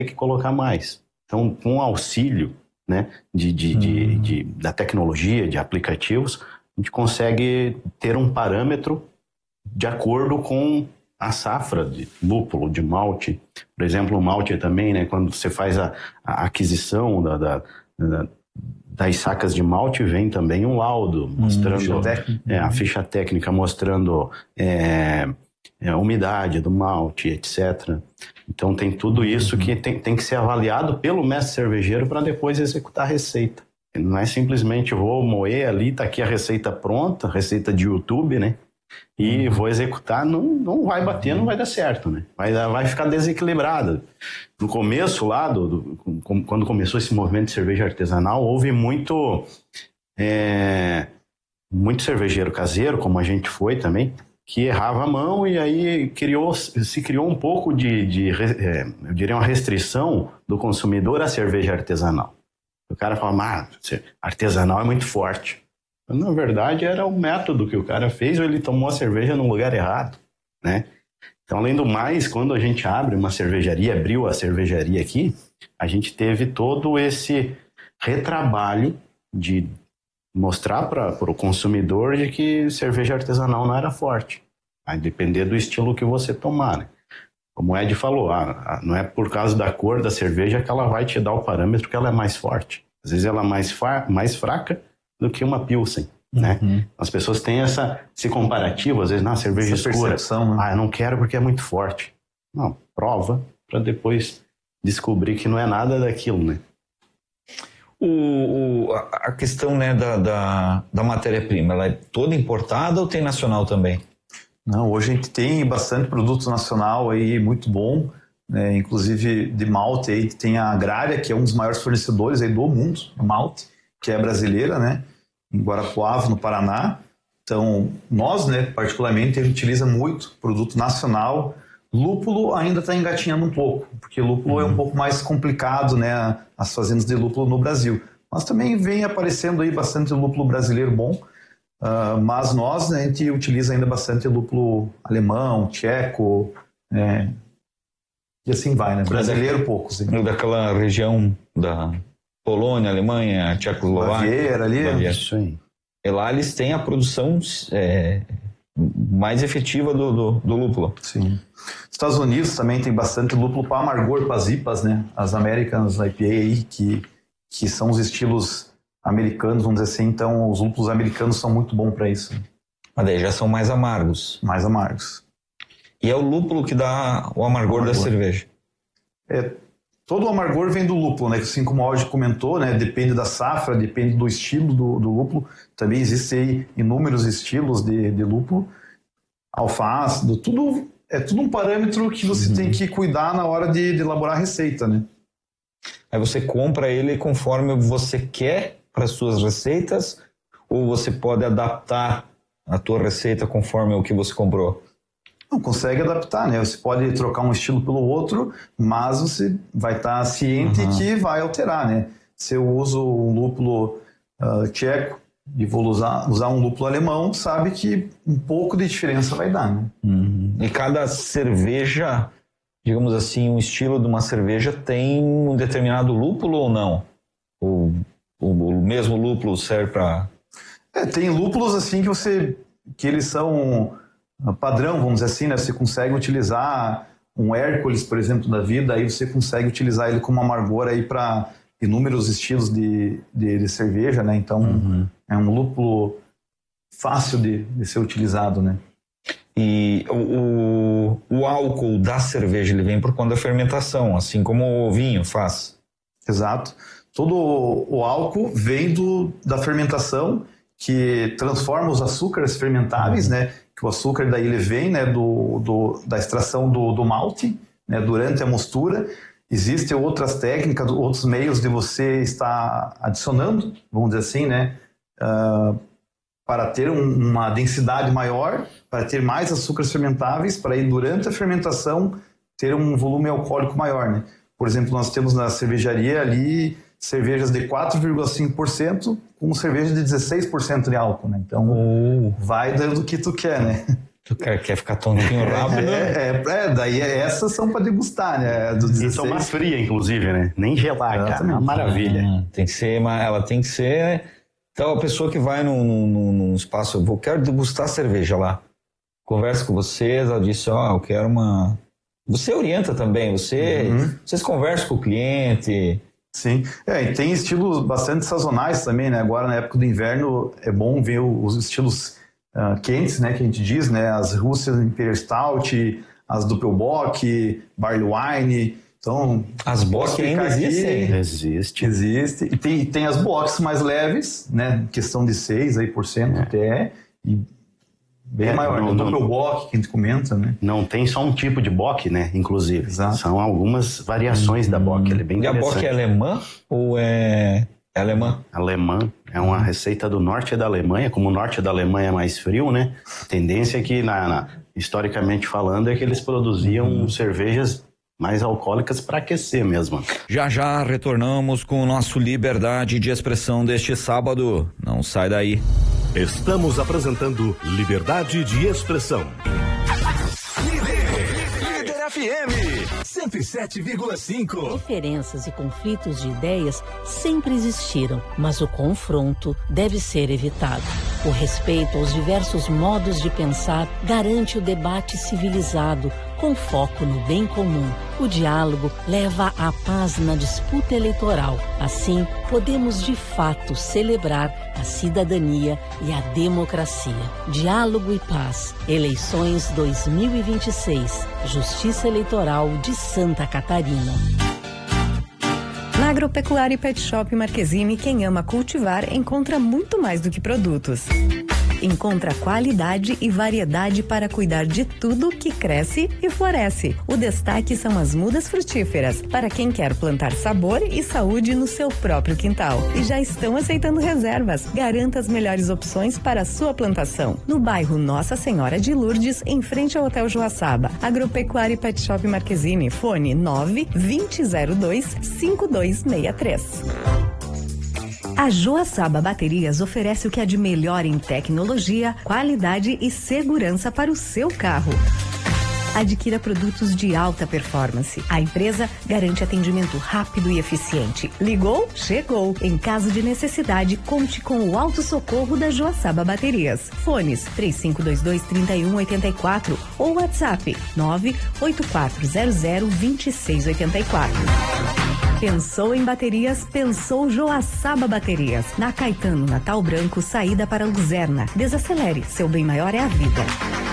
que colocar mais. Então, com o auxílio, né, da tecnologia, de aplicativos, a gente consegue ter um parâmetro de acordo com a safra de lúpulo, de malte. Por exemplo, o malte também, né, quando você faz a aquisição das sacas de malte, vem também um laudo mostrando a ficha técnica, mostrando a umidade do malte, etc. Então tem tudo isso que tem que ser avaliado pelo mestre cervejeiro para depois executar a receita. Não é simplesmente vou moer ali, tá aqui a receita pronta, receita de YouTube, né? E vou executar, não vai bater, não vai dar certo, né? Vai ficar desequilibrado. No começo lá, quando começou esse movimento de cerveja artesanal, houve muito cervejeiro caseiro, como a gente foi também, que errava a mão e aí se criou um pouco eu diria uma restrição do consumidor à cerveja artesanal. O cara fala, artesanal é muito forte. Na verdade, era o método que o cara fez ou ele tomou a cerveja no lugar errado, né? Então, além do mais, quando a gente abre uma cervejaria, abriu a cervejaria aqui, a gente teve todo esse retrabalho de mostrar para o consumidor de que cerveja artesanal não era forte. Vai depender do estilo que você tomar, né? Como o Ed falou, não é por causa da cor da cerveja que ela vai te dar o parâmetro que ela é mais forte. Às vezes ela é mais fraca do que uma Pilsen, né? As pessoas têm esse comparativo, às vezes, na cerveja escura. Né? Eu não quero porque é muito forte. Não, prova para depois descobrir que não é nada daquilo, né? A questão, né, da matéria-prima, ela é toda importada ou tem nacional também? Não, hoje a gente tem bastante produto nacional aí, muito bom, né? Inclusive de malte aí tem a Agrária, que é um dos maiores fornecedores aí do mundo, do malte, que é brasileira, né? Em Guarapuava, no Paraná. Então, nós, né, particularmente, a gente utiliza muito produto nacional. Lúpulo ainda está engatinhando um pouco, porque lúpulo é um pouco mais complicado, né, as fazendas de lúpulo no Brasil. Mas também vem aparecendo aí bastante lúpulo brasileiro bom, mas nós, né, a gente utiliza ainda bastante lúpulo alemão, tcheco, e assim vai, né, brasileiro poucos. Daquela região da Polônia, Alemanha, Tchecoslováquia. Baviera ali. Isso aí. E lá eles têm a produção mais efetiva do lúpulo. Sim. Estados Unidos também tem bastante lúpulo para amargor, para as IPAs, né? As Americans IPA aí, que são os estilos americanos, vamos dizer assim. Então, os lúpulos americanos são muito bons para isso. Mas daí já são mais amargos. Mais amargos. E é o lúpulo que dá o amargor da cerveja. Todo o amargor vem do lúpulo, né? Assim como o Aldi comentou, né? Depende da safra, depende do estilo do lúpulo. Também existem aí inúmeros estilos de lúpulo. Alfa-ácido, tudo um parâmetro que você tem que cuidar na hora de elaborar a receita, né? Aí você compra ele conforme você quer para as suas receitas, ou você pode adaptar a tua receita conforme o que você comprou? Não, consegue adaptar, né? Você pode trocar um estilo pelo outro, mas você vai estar ciente que vai alterar, né? Se eu uso um lúpulo tcheco e vou usar um lúpulo alemão, sabe que um pouco de diferença vai dar, né? E cada cerveja, digamos assim, um estilo de uma cerveja tem um determinado lúpulo ou não? O mesmo lúpulo serve para... tem lúpulos assim que eles são padrão, vamos dizer assim, né? Você consegue utilizar um Hércules, por exemplo, da vida, aí você consegue utilizar ele como amargor aí para inúmeros estilos de cerveja, né? Então, é um lúpulo fácil de ser utilizado, né? E o álcool da cerveja, ele vem por conta da fermentação, assim como o vinho faz. Exato. Todo o álcool vem da fermentação, que transforma os açúcares fermentáveis, né? Que o açúcar daí ele vem, né, da extração do malte, né, durante a mostura. Existem outras técnicas, outros meios de você estar adicionando, vamos dizer assim, né, para ter uma densidade maior, para ter mais açúcares fermentáveis, para ir durante a fermentação ter um volume alcoólico maior, né? Por exemplo, nós temos na cervejaria ali cervejas de 4,5% com cerveja de 16% de álcool, né? Então, vai dando o que tu quer, né? O cara quer ficar tontinho rápido. Daí essas são para degustar, né? Do 16. E tomar fria, inclusive, né? Nem gelar, cara. É uma maravilha. Tem que ser, ela tem que ser... Então, a pessoa que vai num espaço, eu quero degustar cerveja lá. Conversa com vocês, ela disse, eu quero uma... Você orienta também, vocês conversam com o cliente... Sim, e tem estilos bastante sazonais também, né? Agora, na época do inverno, é bom ver os estilos quentes, né? Que a gente diz, né? As Russian Imperial Stout, as Doppelbock, Barley Wine. Então, as Bock ainda existem? Existe. E tem as Bocks mais leves, né? Questão de 6% até, e bem maior. O Doppelbock que a gente comenta, né? Não tem só um tipo de Bock, né? Inclusive. Exato. São algumas variações da Bock. Ele é bem interessante. E a Bock é alemã ou é alemã? Alemã. É uma receita do norte da Alemanha. Como o norte da Alemanha é mais frio, né? A tendência é que, historicamente falando, é que eles produziam cervejas mais alcoólicas para aquecer mesmo. Já retornamos com o nosso Liberdade de Expressão deste sábado. Não sai daí. Estamos apresentando Liberdade de Expressão. Líder FM 107,5. Diferenças e conflitos de ideias sempre existiram, mas o confronto deve ser evitado. O respeito aos diversos modos de pensar garante o debate civilizado, com foco no bem comum. O diálogo leva à paz na disputa eleitoral. Assim, podemos de fato celebrar a cidadania e a democracia. Diálogo e paz. Eleições 2026. Justiça Eleitoral de Santa Catarina. Na Agropecuária e Pet Shop Marquezine, quem ama cultivar encontra muito mais do que produtos. Encontra qualidade e variedade para cuidar de tudo que cresce e floresce. O destaque são as mudas frutíferas, para quem quer plantar sabor e saúde no seu próprio quintal. E já estão aceitando reservas. Garanta as melhores opções para a sua plantação. No bairro Nossa Senhora de Lourdes, em frente ao Hotel Joaçaba. Agropecuária e Pet Shop Marquezine, fone 9-2002-5263. A Joaçaba Baterias oferece o que há de melhor em tecnologia, qualidade e segurança para o seu carro. Adquira produtos de alta performance. A empresa garante atendimento rápido e eficiente. Ligou? Chegou. Em caso de necessidade, conte com o auto-socorro da Joaçaba Baterias. Fones 3522-3184 ou WhatsApp 984002684. Pensou em baterias? Pensou Joaçaba Baterias. Na Caetano Natal Branco, saída para Luzerna. Desacelere, seu bem maior é a vida.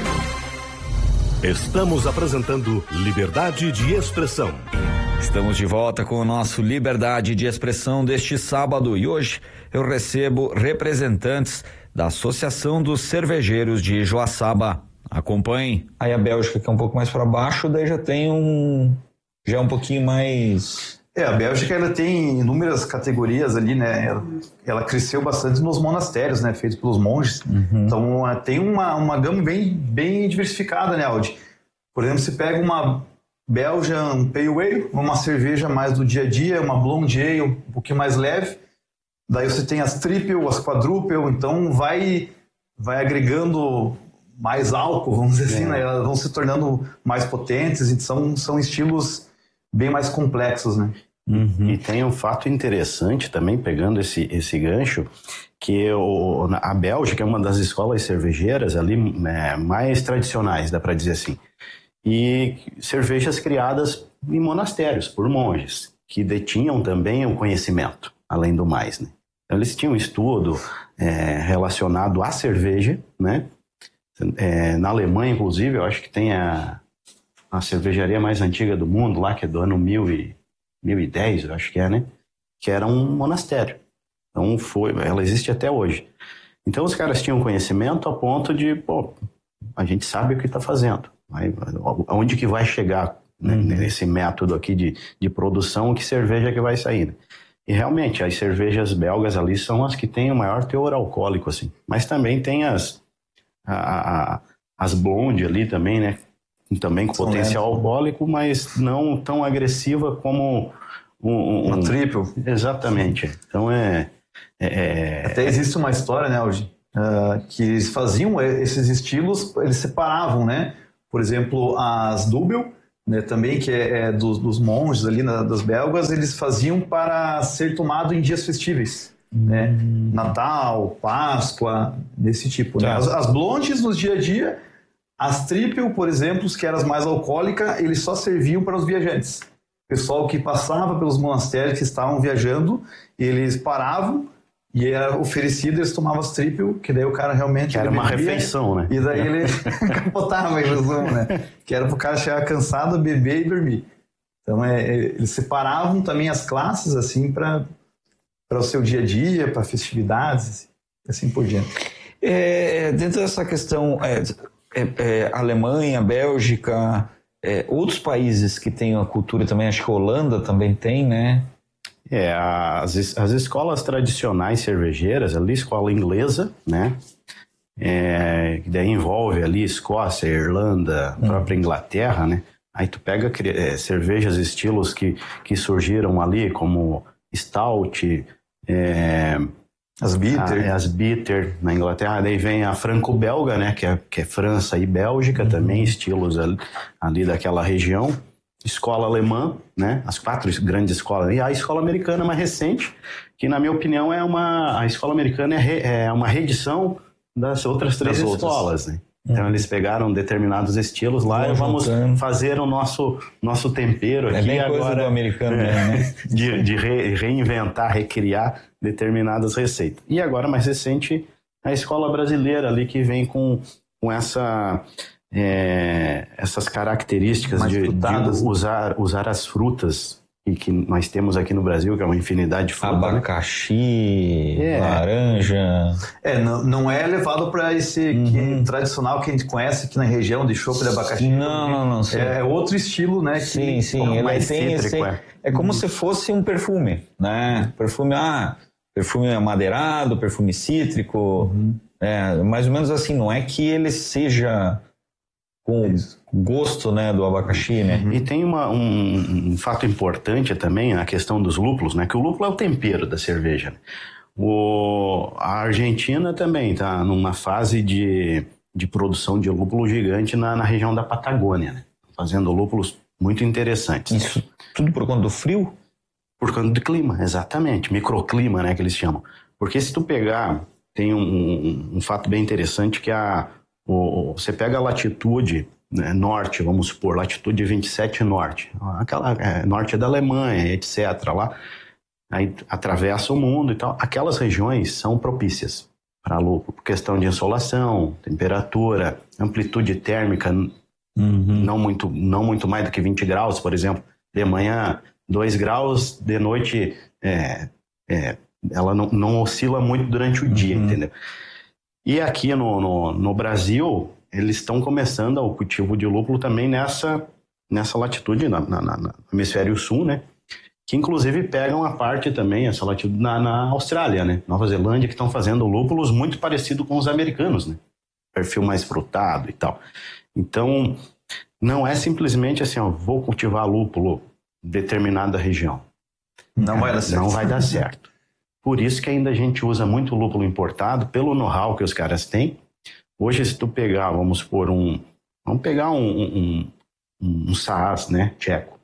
Estamos apresentando Liberdade de Expressão. Estamos de volta com o nosso Liberdade de Expressão deste sábado e hoje eu recebo representantes da Associação dos Cervejeiros de Joaçaba. Acompanhe. Aí a Bélgica, que é um pouco mais para baixo, daí já um pouquinho mais... A Bélgica ela tem inúmeras categorias ali, né? Ela cresceu bastante nos monastérios, né? Feitos pelos monges. Então tem uma gama bem diversificada, né, Aldi? Por exemplo, você pega uma Belgian Pale Ale, uma cerveja mais do dia a dia, uma Blonde Ale um pouquinho mais leve. Daí você tem as Triple, as Quadruple, então vai agregando mais álcool, vamos dizer assim, né? Elas vão se tornando mais potentes, então são estilos bem mais complexos, né? E tem um fato interessante também, pegando esse gancho, que a Bélgica é uma das escolas cervejeiras ali mais tradicionais, dá para dizer assim. E cervejas criadas em monastérios, por monges, que detinham também o conhecimento, além do mais, né? Então, eles tinham um estudo relacionado à cerveja, né? Na Alemanha, inclusive, eu acho que tem a cervejaria mais antiga do mundo lá, que é do ano 1010, eu acho que é, né? Que era um monastério. Então ela existe até hoje. Então os caras tinham conhecimento a ponto de, a gente sabe o que está fazendo. Aonde que vai chegar, né, nesse método aqui de produção, que cerveja que vai sair, né? E realmente, as cervejas belgas ali são as que têm o maior teor alcoólico, assim. Mas também tem as blonde ali também, né? Também com potencial alcoólico, mas não tão agressiva como uma Triple. Exatamente. Então Até existe uma história, né, Algi? que eles faziam esses estilos, eles separavam, né? Por exemplo, as Dubbel, né, também, que é dos monges ali, das belgas, eles faziam para ser tomado em dias festíveis, né? Natal, Páscoa, desse tipo, né? As blondes nos dia a dia, as triple, por exemplo, que eram as mais alcoólicas, eles só serviam para os viajantes. O pessoal que passava pelos monastérios que estavam viajando, eles paravam e era oferecido, eles tomavam as triple, que daí o cara realmente... Que era uma refeição, né? E daí ele capotava, em resumo, né? Que era para o cara chegar cansado, beber e dormir. Então, eles separavam também as classes, assim, para o seu dia a dia, para festividades, assim por diante. Dentro dessa questão, Alemanha, Bélgica, outros países que têm a cultura também, acho que a Holanda também tem, né? As escolas tradicionais cervejeiras, ali, escola inglesa, né? Que daí envolve ali Escócia, Irlanda, própria Inglaterra, né? Aí tu pega cervejas, estilos que surgiram ali, como Stout, as Bitter. As Bitter na Inglaterra, daí vem a franco-belga, né? Que é França e Bélgica também, estilos ali daquela região. Escola alemã, né? As 4 grandes escolas. E a escola americana mais recente, que na minha opinião a escola americana é uma reedição das outras 3 escolas, né? Então eles pegaram determinados estilos lá e vamos fazer o nosso tempero aqui bem agora. Coisa do americano, né? de reinventar, recriar determinadas receitas. E agora, mais recente, a escola brasileira ali que vem com essas características de usar as frutas que nós temos aqui no Brasil, que é uma infinidade de frutas. Abacaxi, laranja. Não é levado para esse tradicional que a gente conhece aqui na região de chopp de abacaxi. Não. É outro estilo, né? Sim. Ele tem é como se fosse um perfume, né? Perfume amadeirado, perfume cítrico. Mais ou menos assim. Não é que ele seja com gosto, né, do abacaxi, né? E tem um fato importante também na questão dos lúpulos, né? Que o lúpulo é o tempero da cerveja. Né? A Argentina também está numa fase de produção de lúpulo gigante na região da Patagônia, né? Fazendo lúpulos muito interessantes. Isso tudo por conta do frio? Por conta do clima, exatamente. Microclima, né, que eles chamam. Porque se tu pegar, tem um fato bem interessante que você pega a latitude, né, norte, vamos supor, latitude 27 norte, aquela norte da Alemanha, etc. lá, aí atravessa o mundo e tal. Aquelas regiões são propícias para lúpulo, por questão de insolação, temperatura, amplitude térmica, não muito mais do que 20 graus, por exemplo. De manhã, 2 graus, de noite, ela não oscila muito durante o dia, entendeu? E aqui no Brasil, eles estão começando o cultivo de lúpulo também nessa latitude, no hemisfério sul, né? Que inclusive pegam a parte também, essa latitude na Austrália, né? Nova Zelândia, que estão fazendo lúpulos muito parecido com os americanos, né? Perfil mais frutado e tal. Então, não é simplesmente assim, vou cultivar lúpulo em determinada região. Não vai dar certo. Não vai dar certo. Por isso que ainda a gente usa muito lúpulo importado, pelo know-how que os caras têm. Hoje, se tu pegar, vamos supor, vamos pegar um Saaz, né, tcheco.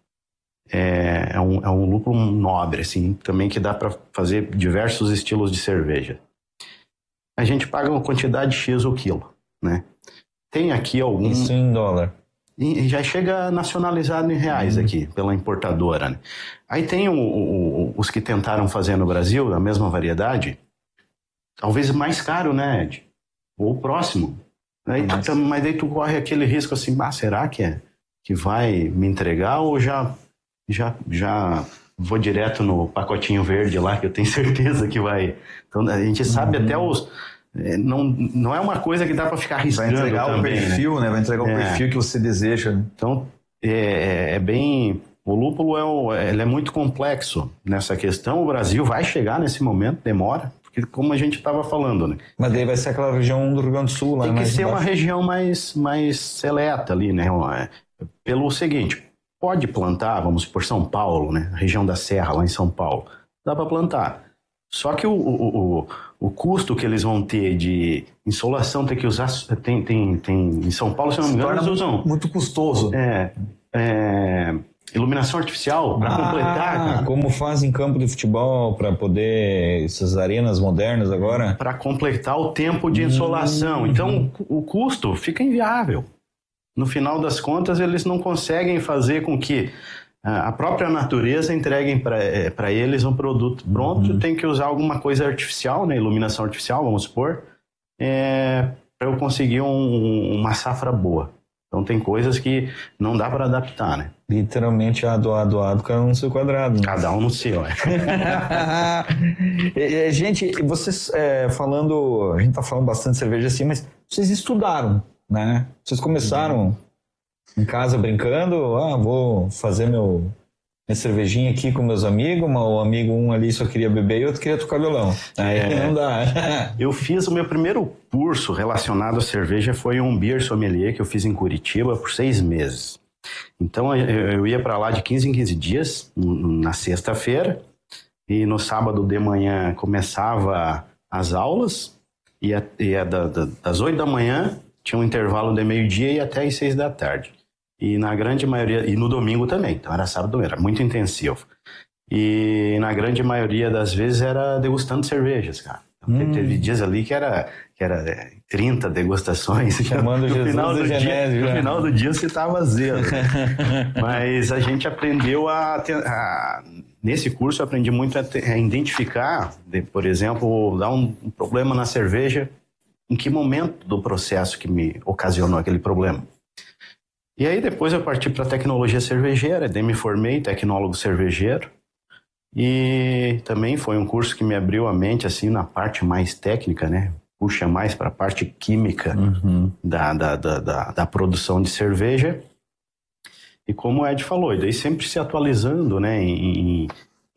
É um lúpulo nobre, assim, também que dá para fazer diversos estilos de cerveja. A gente paga uma quantidade X o quilo, né? Tem aqui algum... Isso em dólar. E já chega nacionalizado em reais aqui, pela importadora, né? Aí tem os que tentaram fazer no Brasil, da mesma variedade, talvez mais caro, né, Ed? Ou próximo. Mas daí tu corre aquele risco assim, será que vai me entregar ou já vou direto no pacotinho verde lá, que eu tenho certeza que vai... Então a gente sabe até os... Não é uma coisa que dá para ficar arriscando. Vai entregar também, o perfil, né? Vai entregar o perfil que você deseja. Né? Então, é bem... O lúpulo ele é muito complexo nessa questão. O Brasil vai chegar nesse momento, demora, porque como a gente estava falando, né? Mas daí vai ser aquela região do Rio Grande do Sul, lá. Tem que ser uma região mais seleta ali, né? Pelo seguinte, pode plantar, vamos por São Paulo, né? A região da Serra, lá em São Paulo. Dá para plantar. Só que o custo que eles vão ter de insolação, ter que usar... Tem em São Paulo, se não me engano, eles usam... Muito custoso. Iluminação artificial para completar, cara. Como faz em campo de futebol para poder essas arenas modernas agora? Para completar o tempo de insolação. Então o custo fica inviável. No final das contas, eles não conseguem fazer com que a própria natureza entregue para eles um produto pronto. Tem que usar alguma coisa artificial, né? Iluminação artificial, vamos supor, para eu conseguir uma safra boa. Então tem coisas que não dá para adaptar, né? Literalmente ado, cada um no seu quadrado. Né? Cada um no seu, Gente, vocês falando... A gente tá falando bastante de cerveja assim, mas vocês estudaram, né? Vocês começaram em casa brincando, vou fazer minha cervejinha aqui com meus amigos, o amigo um ali só queria beber e outro queria tocar violão. Aí não dá. Eu fiz o meu primeiro curso relacionado à cerveja, foi um beer sommelier que eu fiz em Curitiba por 6 meses. Então eu ia para lá de 15 em 15 dias, na sexta-feira, e no sábado de manhã começava as aulas, das 8 da manhã, tinha um intervalo de meio-dia e até às 6 da tarde. E na grande maioria, e no domingo também, então era sábado, era muito intensivo. E na grande maioria das vezes era degustando cervejas, cara. Então, teve dias ali que era 30 degustações. Chamando Jesus do Genésio. No final do dia você estava zero. Mas a gente aprendeu nesse curso eu aprendi muito a identificar, por exemplo, dar um problema na cerveja, em que momento do processo que me ocasionou aquele problema. E aí depois eu parti para a tecnologia cervejeira, daí me formei tecnólogo cervejeiro, e também foi um curso que me abriu a mente assim na parte mais técnica, né? Puxa mais para a parte química da produção de cerveja. E como o Ed falou, e daí sempre se atualizando, né? Em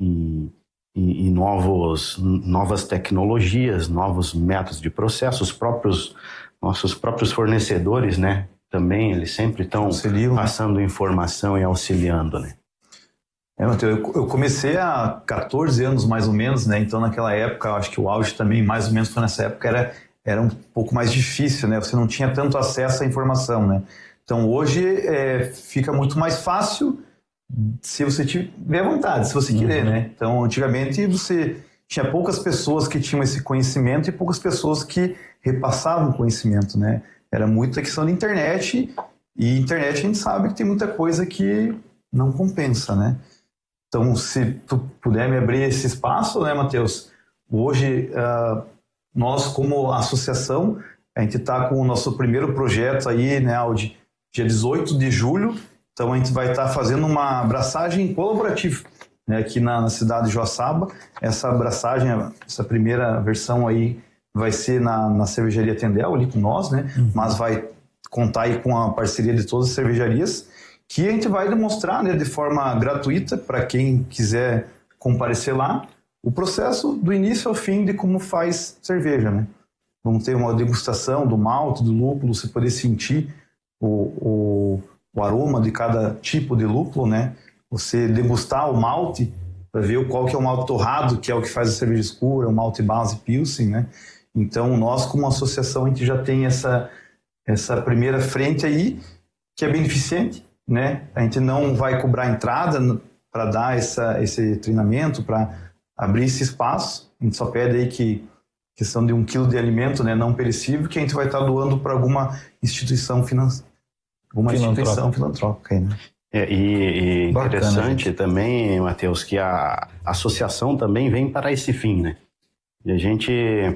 novas tecnologias, novos métodos de processo, nossos próprios fornecedores, né? Também eles sempre estão passando informação e auxiliando, né? Matheus, eu comecei há 14 anos mais ou menos, né? Então naquela época, acho que o auge também mais ou menos foi nessa época, era um pouco mais difícil, né? Você não tinha tanto acesso à informação, né? Então hoje fica muito mais fácil se você tiver vontade, se você querer, né? Então antigamente você tinha poucas pessoas que tinham esse conhecimento e poucas pessoas que repassavam conhecimento, né? Era muita questão de internet, e internet a gente sabe que tem muita coisa que não compensa, né? Então, se tu puder me abrir esse espaço, né, Matheus? Hoje, nós como associação, a gente está com o nosso primeiro projeto aí, né, Aldi, dia 18 de julho, então a gente vai estar fazendo uma abraçagem colaborativa, né, aqui na cidade de Joaçaba. Essa abraçagem, essa primeira versão aí, vai ser na cervejaria Tendel, ali com nós, né? Mas vai contar aí com a parceria de todas as cervejarias, que a gente vai demonstrar, né, de forma gratuita para quem quiser comparecer lá, o processo do início ao fim de como faz cerveja, né? Vamos ter uma degustação do malte, do lúpulo, você poder sentir o aroma de cada tipo de lúpulo, né? Você degustar o malte para ver qual que é o malte torrado, que é o que faz a cerveja escura, o malte base Pilsen, né? Então, nós, como associação, a gente já tem essa primeira frente aí, que é beneficente, né? A gente não vai cobrar entrada para dar esse treinamento, para abrir esse espaço. A gente só pede aí que questão de 1 quilo de alimento, né, não perecível, que a gente vai estar doando para alguma instituição filantrópica aí, né? E interessante também, Matheus, que a associação também vem para esse fim, né? E a gente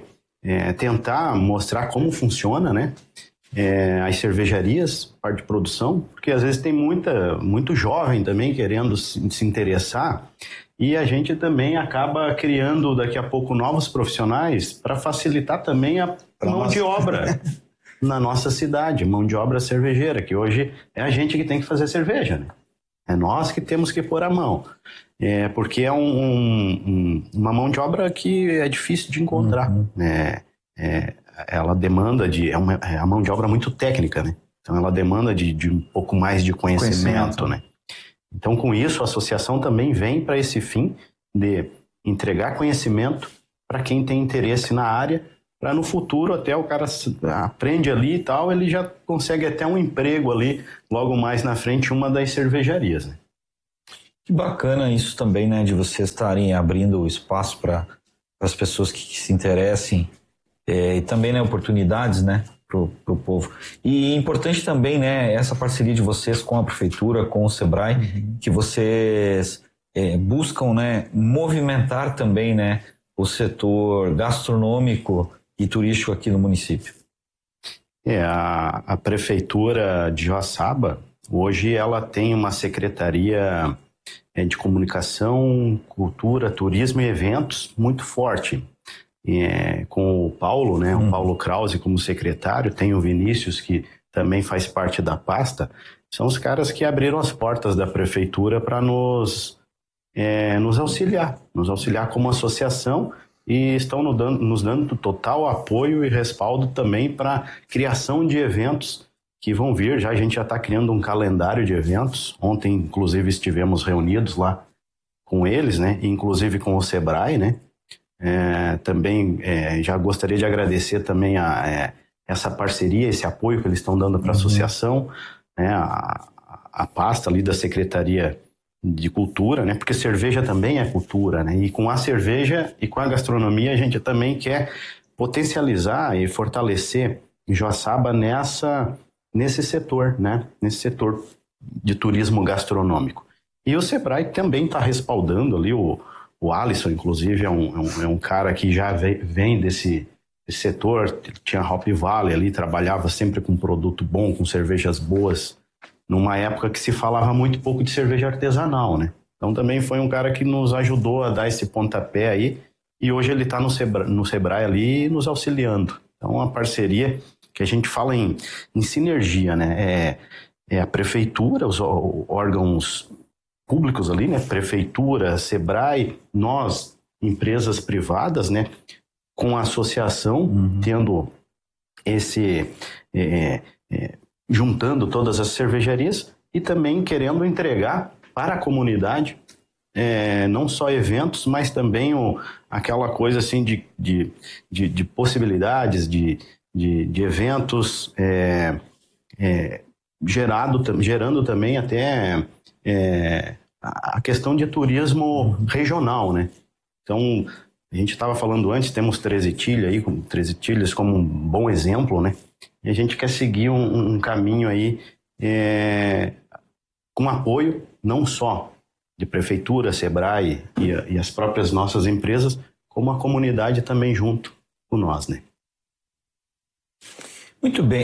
tentar mostrar como funciona, né? As cervejarias, parte de produção, porque às vezes tem muito jovem também querendo se interessar, e a gente também acaba criando daqui a pouco novos profissionais para facilitar também a mão de obra na nossa cidade, mão de obra cervejeira, que hoje é a gente que tem que fazer cerveja, né? É nós que temos que pôr a mão, porque é uma mão de obra que é difícil de encontrar, né? Ela demanda é a mão de obra muito técnica, né? Então ela demanda de um pouco mais de conhecimento, né? Então com isso a associação também vem para esse fim de entregar conhecimento para quem tem interesse na área, para no futuro até o cara aprende ali e tal, ele já consegue até um emprego ali, logo mais na frente, uma das cervejarias, né? Que bacana isso também, né, de vocês estarem abrindo espaço para as pessoas que se interessem e também, né, oportunidades, né, pro povo. E importante também, né, essa parceria de vocês com a prefeitura, com o Sebrae, que vocês buscam, né, movimentar também, né, o setor gastronômico e turístico aqui no município. A prefeitura de Joaçaba, hoje ela tem uma secretaria de comunicação, cultura, turismo e eventos muito forte. Com o Paulo, né, o Paulo Krause como secretário, tem o Vinícius, que também faz parte da pasta, são os caras que abriram as portas da prefeitura para nos auxiliar como associação, e estão nos dando total apoio e respaldo também para criação de eventos que vão vir. A gente já está criando um calendário de eventos. Ontem, inclusive, estivemos reunidos lá com eles, né? Inclusive com o Sebrae, né? Também já gostaria de agradecer também essa parceria, esse apoio que eles estão dando para a associação, né? A pasta ali da Secretaria de Cultura, né? Porque cerveja também é cultura, né? E com a cerveja e com a gastronomia a gente também quer potencializar e fortalecer Joaçaba nesse setor, né? Nesse setor de turismo gastronômico. E o Sebrae também está respaldando ali, o Alisson, inclusive, é um cara que já vem desse setor, tinha Hop Valley ali, trabalhava sempre com produto bom, com cervejas boas, numa época que se falava muito pouco de cerveja artesanal, né? Então também foi um cara que nos ajudou a dar esse pontapé aí, e hoje ele está no Sebrae ali nos auxiliando. Então uma parceria que a gente fala em sinergia, né? A prefeitura, os órgãos públicos ali, né? Prefeitura, Sebrae, nós, empresas privadas, né? Com a associação, tendo juntando todas as cervejarias e também querendo entregar para a comunidade não só eventos, mas também aquela coisa assim de possibilidades de eventos, gerando também até a questão de turismo regional, né? Então, a gente estava falando antes, temos 13 Tilhas como um bom exemplo, né? E a gente quer seguir um caminho aí com apoio, não só de prefeitura, Sebrae e as próprias nossas empresas, como a comunidade também junto com nós, né? Muito bem.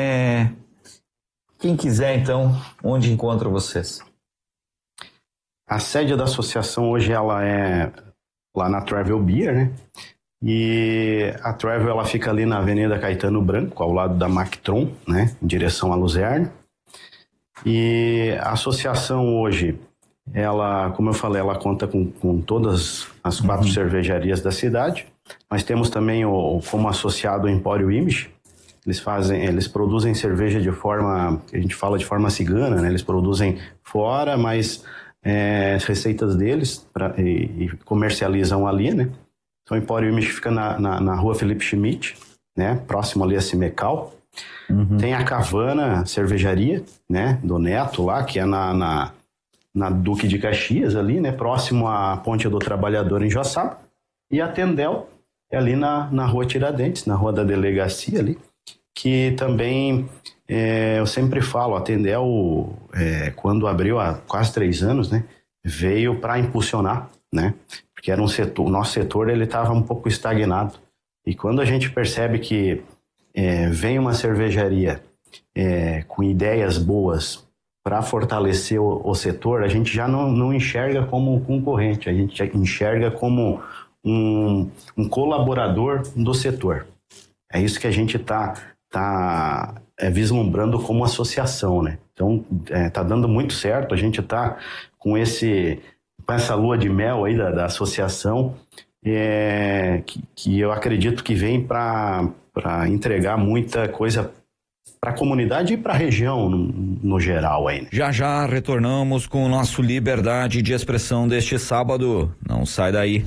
Quem quiser, então, onde encontra vocês? A sede da associação hoje ela é lá na Travel Beer, né? E a Travel ela fica ali na Avenida Caetano Branco, ao lado da Mactron, né? Em direção a Luzerna. E a associação hoje, ela, como eu falei, ela conta com todas as 4 cervejarias da cidade. Nós temos também como associado o Empório Image. Eles produzem cerveja de forma, a gente fala de forma cigana, né? Eles produzem fora, mas as receitas deles e comercializam ali, né? Então o Empório Image fica na rua Felipe Schmidt, né? Próximo ali a Cimecal. Tem a Cavana Cervejaria, né? Do Neto lá, que é na Duque de Caxias ali, né? Próximo à Ponte do Trabalhador em Joaçaba. E a Tendel é ali na rua Tiradentes, na rua da Delegacia ali, que também eu sempre falo, a Tendel, quando abriu há quase 3 anos, né? Veio para impulsionar, né? Porque era o nosso setor ele estava um pouco estagnado. E quando a gente percebe que vem uma cervejaria com ideias boas para fortalecer o setor, a gente já não enxerga como concorrente, a gente já enxerga como um colaborador do setor. É isso que a gente tá vislumbrando como associação, né? Então, tá dando muito certo, a gente tá com essa lua de mel aí da associação, que eu acredito que vem para entregar muita coisa para a comunidade e para a região no geral aí, né? Já retornamos com o nosso Liberdade de Expressão deste sábado. Não sai daí.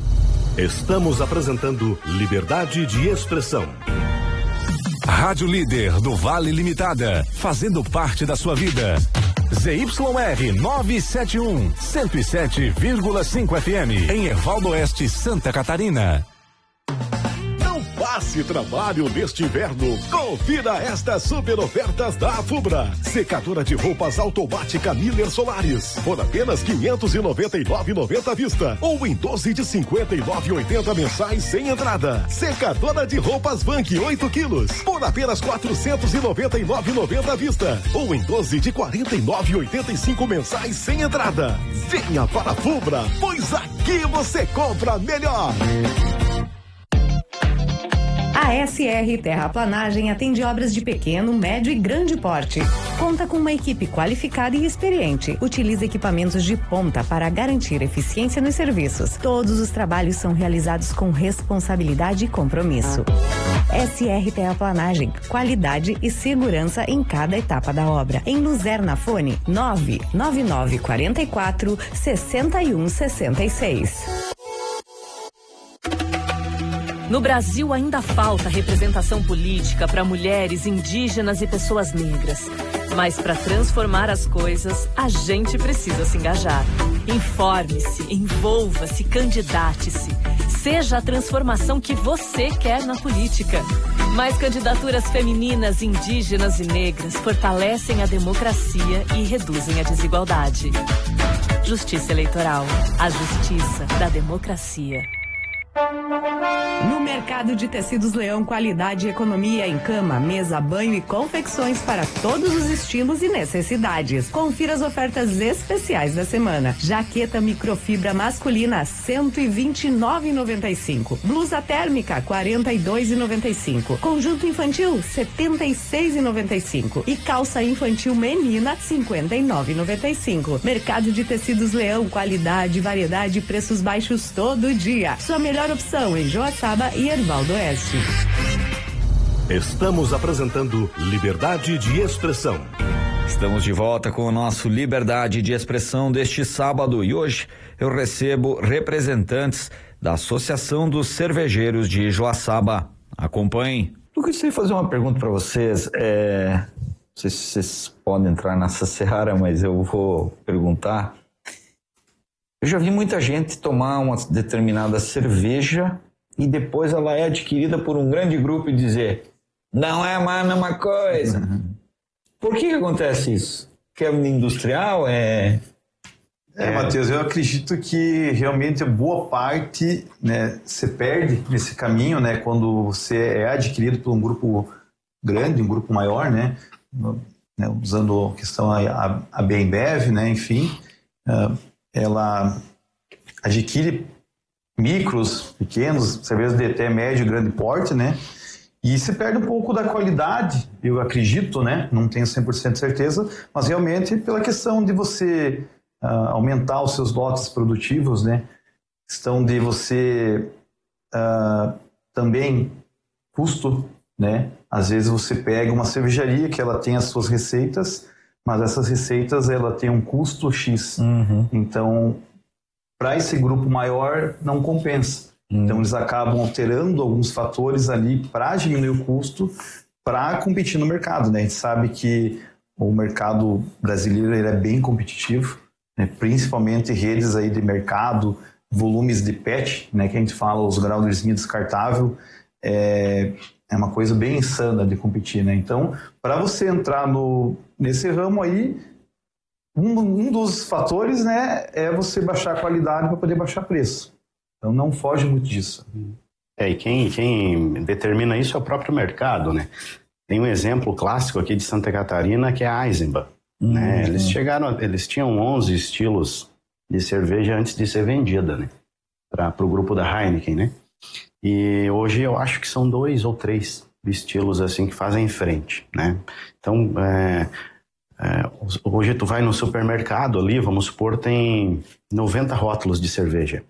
Estamos apresentando Liberdade de Expressão. Rádio Líder do Vale Limitada, fazendo parte da sua vida. ZYR 971, 107,5 FM, em Ervaldo Oeste, Santa Catarina. Passe trabalho neste inverno. Confira estas super ofertas da Afubra. Secadora de roupas automática Miller Solaris por apenas R$ 599,90 à vista ou em 12 de R$ 59,80 mensais sem entrada. Secadora de roupas Vank 8 quilos por apenas R$ 499,90 à vista ou em 12 de R$ 49,85 mensais sem entrada. Venha para a Afubra, pois aqui você compra melhor. A SR Terraplanagem atende obras de pequeno, médio e grande porte. Conta com uma equipe qualificada e experiente. Utiliza equipamentos de ponta para garantir eficiência nos serviços. Todos os trabalhos são realizados com responsabilidade e compromisso. SR Terraplanagem, qualidade e segurança em cada etapa da obra. Em Luzerna, fone 99944 6166. No Brasil ainda falta representação política para mulheres, indígenas e pessoas negras. Mas para transformar as coisas, a gente precisa se engajar. Informe-se, envolva-se, candidate-se. Seja a transformação que você quer na política. Mais candidaturas femininas, indígenas e negras fortalecem a democracia e reduzem a desigualdade. Justiça Eleitoral. A justiça da democracia. No mercado de tecidos Leão, qualidade e economia em cama, mesa, banho e confecções para todos os estilos e necessidades. Confira as ofertas especiais da semana. Jaqueta microfibra masculina, R$ 129,95. Blusa térmica, R$ 42,95. Conjunto infantil, R$ 76,95. E calça infantil menina, R$ 59,95. Mercado de tecidos Leão, qualidade, variedade e preços baixos todo dia. Sua melhor opção em Joaçaba e Ervaldo Oeste. Estamos apresentando Liberdade de Expressão. Estamos de volta com o nosso Liberdade de Expressão deste sábado e hoje eu recebo representantes da Associação dos Cervejeiros de Joaçaba. Acompanhem. Eu gostaria de fazer uma pergunta para vocês. Não sei se vocês podem entrar nessa seara, mas eu vou perguntar. Eu já vi muita gente tomar uma determinada cerveja e depois ela é adquirida por um grande grupo e dizer, não é mais a mesma coisa. Uhum. Por que acontece isso? Que é industrial? Matheus, eu acredito que realmente boa parte, né, se perde nesse caminho, né, quando você é adquirido por um grupo grande, um grupo maior, né, usando a questão a Bembev, né, enfim, ela adquire micros, pequenos, cervejas de até médio e grande porte, né? E se perde um pouco da qualidade, eu acredito, né? Não tenho 100% de certeza, mas realmente pela questão de você aumentar os seus lotes produtivos, né? Questão de você também custo, né? Às vezes você pega uma cervejaria que ela tem as suas receitas, mas essas receitas ela tem um custo X. Uhum. Então, para esse grupo maior, não compensa. Então, eles acabam alterando alguns fatores ali para diminuir o custo, para competir no mercado, né? A gente sabe que o mercado brasileiro ele é bem competitivo, né? Principalmente redes aí de mercado, volumes de PET, né? Que a gente fala, os graulerzinhos descartável, é uma coisa bem insana de competir, né? Então, para você entrar nesse ramo aí, um dos fatores, né, é você baixar a qualidade para poder baixar preço. Então, não foge muito disso. E quem determina isso é o próprio mercado, né? Tem um exemplo clássico aqui de Santa Catarina, que é a Eisenbahn, né? Eles tinham 11 estilos de cerveja antes de ser vendida, né? Para o grupo da Heineken, né? E hoje eu acho que são 2 ou 3 estilos assim que fazem frente, né? Então, hoje tu vai no supermercado ali, vamos supor, tem 90 rótulos de cerveja.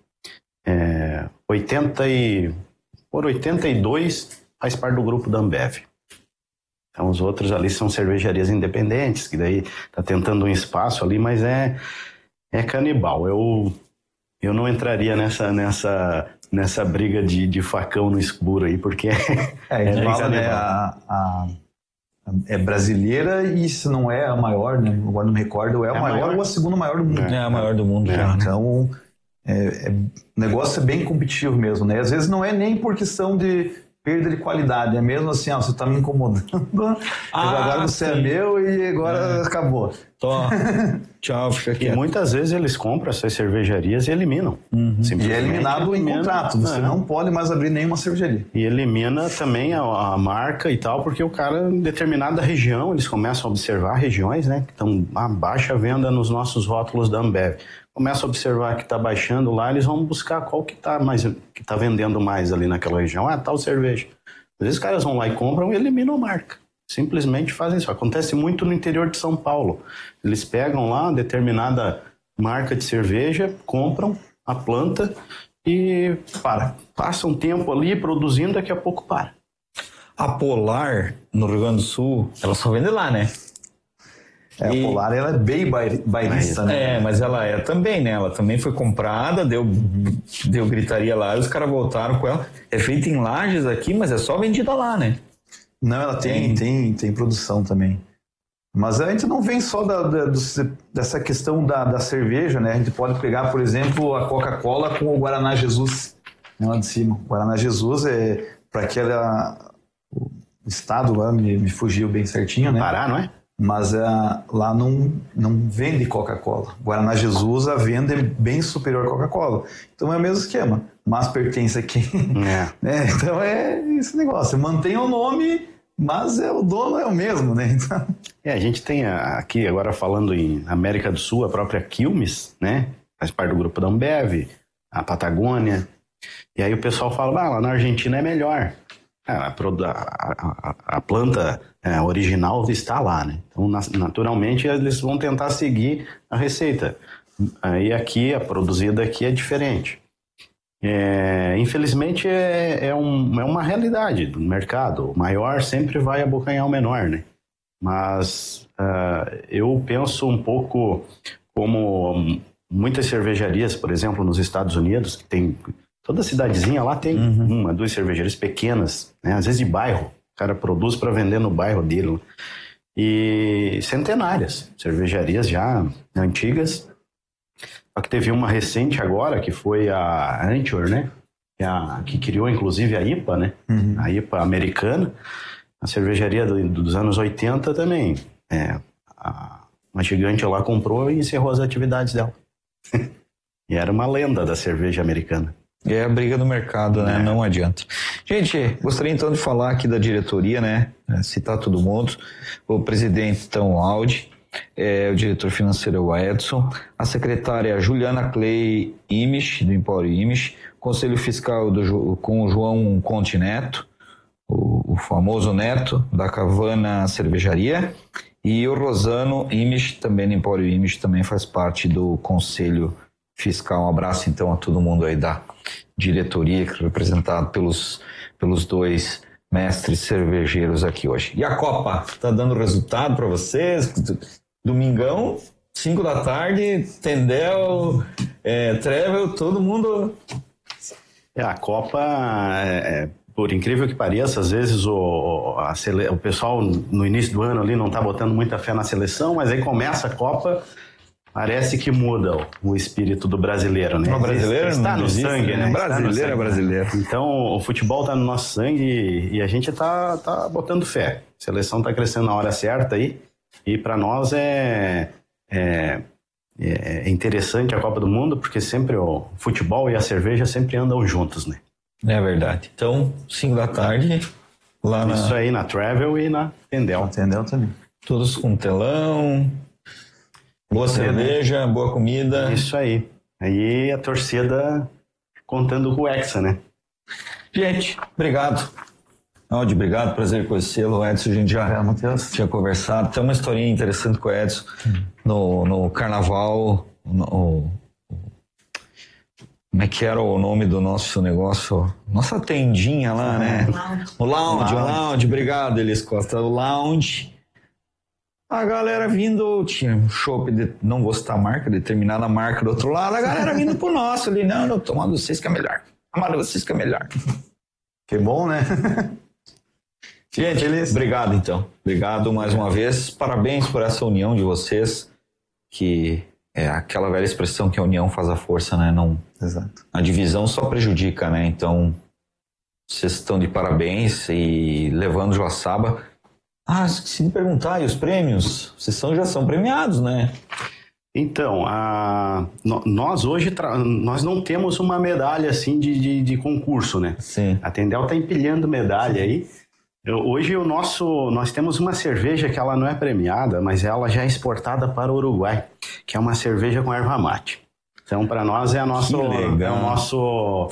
82 faz parte do grupo da Ambev. Então os outros ali são cervejarias independentes, que daí tá tentando um espaço ali, mas é canibal. Eu eu não entraria nessa briga de facão no escuro aí, porque fala, né, é brasileira e se não é a maior, né? Agora não me recordo, é a maior ou a segunda maior do mundo. É a maior do mundo já, né? Então, o negócio é bem competitivo mesmo, né? Às vezes não é nem por questão de perda de qualidade, é mesmo assim, ó, você tá me incomodando, agora você é meu e agora acabou. Tchau, fica quieto. E muitas vezes eles compram essas cervejarias e eliminam. E é eliminado em contrato, você não pode mais abrir nenhuma cervejaria. E elimina também a marca e tal, porque o cara, em determinada região, eles começam a observar regiões, né, que estão a baixa venda nos nossos rótulos da Ambev. Começa a observar que está baixando lá, eles vão buscar qual que tá vendendo mais ali naquela região. Tal cerveja. Às vezes os caras vão lá e compram e eliminam a marca. Simplesmente fazem isso. Acontece muito no interior de São Paulo. Eles pegam lá uma determinada marca de cerveja, compram a planta e passa um tempo ali produzindo, daqui a pouco para. A Polar, no Rio Grande do Sul, ela só vende lá, né? A Polar, ela é bem bairrista, né? Mas ela é também, né? Ela também foi comprada, deu gritaria lá, e os caras voltaram com ela. É feita em Lages aqui, mas é só vendida lá, né? Não, ela tem produção também. Mas a gente não vem só dessa questão da cerveja, né? A gente pode pegar, por exemplo, a Coca-Cola com o Guaraná Jesus, né, lá de cima. O Guaraná Jesus é para o estado lá, me fugiu bem certinho, né? Pará, não é? Mas lá não vende Coca-Cola. Guaraná Jesus, a venda é bem superior à Coca-Cola. Então é o mesmo esquema. Mas pertence a quem? Né? Então é esse negócio. Mantém o nome, mas o dono é o mesmo, né? Então... A gente tem aqui, agora falando em América do Sul, a própria Quilmes, né? Faz parte do grupo da Ambev, a Patagônia. E aí o pessoal fala, lá na Argentina é melhor. A planta original está lá, né? Então, naturalmente, eles vão tentar seguir a receita. Aí aqui, a produzida aqui é diferente. Infelizmente, é uma realidade do mercado. O maior sempre vai abocanhar o menor, né? Mas eu penso um pouco como muitas cervejarias, por exemplo, nos Estados Unidos, que tem... Toda cidadezinha lá tem uma, duas cervejarias pequenas, né? Às vezes de bairro. O cara produz para vender no bairro dele. E centenárias, cervejarias já antigas. Só que teve uma recente agora, que foi a Anchor, né? Que criou inclusive a IPA, né? A IPA americana. A cervejaria dos anos 80 também. Uma gigante lá comprou e encerrou as atividades dela. E era uma lenda da cerveja americana. É a briga do mercado, né? Não adianta. Gente, gostaria então de falar aqui da diretoria, né? Citar todo mundo. O presidente, então, Aldi, o diretor financeiro é o Edson, a secretária Juliana Clay Imisch, do Empório Imisch, conselho fiscal com o João Conte Neto, o famoso Neto, da Cavana Cervejaria, e o Rosano Imisch, também do Empório Imisch, também faz parte do conselho fiscal. Um abraço então a todo mundo aí da diretoria, representado pelos dois mestres cervejeiros aqui hoje. E a Copa, tá dando resultado para vocês? Domingão, 5 da tarde, Tendel, Trevel, todo mundo... A Copa, por incrível que pareça, às vezes o pessoal no início do ano ali não tá botando muita fé na seleção, mas aí começa a Copa... Parece que muda o espírito do brasileiro, né? O brasileiro está no sangue, né? Brasileiro é brasileiro. Então, o futebol está no nosso sangue e a gente tá botando fé. A seleção está crescendo na hora certa aí. E para nós é interessante a Copa do Mundo, porque sempre o futebol e a cerveja sempre andam juntos, né? É verdade. Então, 5 da tarde, lá Isso aí, na Travel e na Tendel. Tendel também. Todos com telão... Boa cerveja, boa comida. Isso aí. Aí a torcida contando com o Hexa, né? Gente, obrigado. Aldi, obrigado, prazer conhecê-lo. O Edson, a gente já tinha conversado. Tem uma historinha interessante com o Edson. No carnaval, como é que era o nome do nosso negócio? Nossa tendinha lá, né? O Lounge, obrigado, Elis Costa. O Lounge. a galera vindo, tinha um chopp, não vou citar a marca, determinada marca do outro lado, a galera vindo pro nosso ali, não, tomando vocês que é melhor, tomando vocês que é melhor. Que bom, né? Gente, obrigado então, obrigado mais uma vez, parabéns por essa união de vocês, que é aquela velha expressão que a união faz a força, né? Não, exato. A divisão só prejudica, né? Então, vocês estão de parabéns e levando Joaçaba. Esqueci de perguntar, e os prêmios? Vocês já são premiados, né? Então, nós hoje nós não temos uma medalha assim de concurso, né? Sim. A Tendel está empilhando medalha aí. Hoje nós temos uma cerveja que ela não é premiada, mas ela já é exportada para o Uruguai, que é uma cerveja com erva mate. Então, para nós é o nosso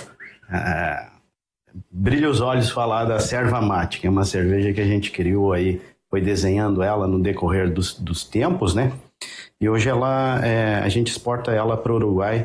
brilha os olhos falar da Serva Mate, que é uma cerveja que a gente criou aí, foi desenhando ela no decorrer dos tempos, né? E hoje a gente exporta ela para o Uruguai